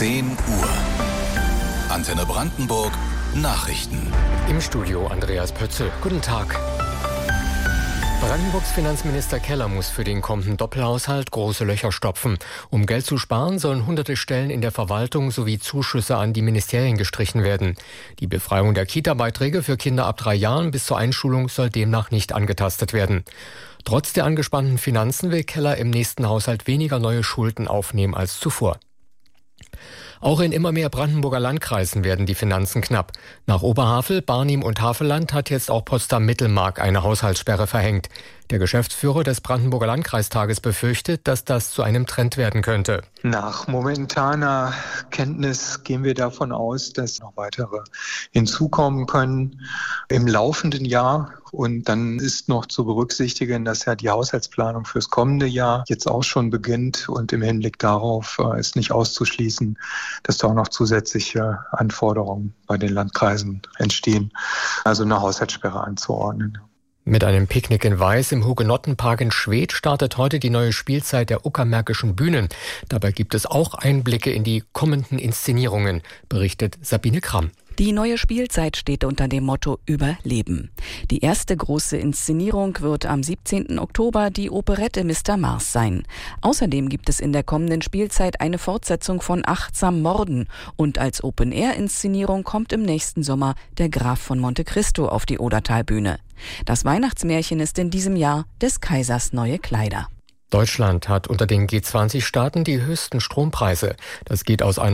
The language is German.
10 Uhr. Antenne Brandenburg Nachrichten. Im Studio Andreas Pötzl. Guten Tag. Brandenburgs Finanzminister Keller muss für den kommenden Doppelhaushalt große Löcher stopfen. Um Geld zu sparen, sollen hunderte Stellen in der Verwaltung sowie Zuschüsse an die Ministerien gestrichen werden. Die Befreiung der Kita-Beiträge für Kinder ab 3 Jahren bis zur Einschulung soll demnach nicht angetastet werden. Trotz der angespannten Finanzen will Keller im nächsten Haushalt weniger neue Schulden aufnehmen als zuvor. Auch in immer mehr Brandenburger Landkreisen werden die Finanzen knapp. Nach Oberhavel, Barnim und Havelland hat jetzt auch Potsdam-Mittelmark eine Haushaltssperre verhängt. Der Geschäftsführer des Brandenburger Landkreistages befürchtet, dass das zu einem Trend werden könnte. Nach momentaner Kenntnis gehen wir davon aus, dass noch weitere hinzukommen können im laufenden Jahr. Und dann ist noch zu berücksichtigen, dass ja die Haushaltsplanung fürs kommende Jahr jetzt auch schon beginnt. Und im Hinblick darauf ist nicht auszuschließen, dass da auch noch zusätzliche Anforderungen bei den Landkreisen entstehen, also eine Haushaltssperre anzuordnen. Mit einem Picknick in Weiß im Hugenottenpark in Schwedt startet heute die neue Spielzeit der Uckermärkischen Bühnen. Dabei gibt es auch Einblicke in die kommenden Inszenierungen, berichtet Sabine Kramm. Die neue Spielzeit steht unter dem Motto Überleben. Die erste große Inszenierung wird am 17. Oktober die Operette Mr. Mars sein. Außerdem gibt es in der kommenden Spielzeit eine Fortsetzung von Achtsam Morden. Und als Open-Air-Inszenierung kommt im nächsten Sommer der Graf von Monte Cristo auf die Odertalbühne. Das Weihnachtsmärchen ist in diesem Jahr des Kaisers neue Kleider. Deutschland hat unter den G20-Staaten die höchsten Strompreise. Das geht aus einer